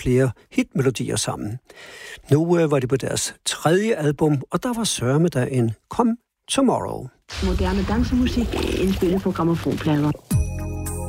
flere hitmelodier sammen. Nu var det på deres 3. album, og der var sørme der en Come Tomorrow. Moderne dansemusik indspillet på grammofonplader.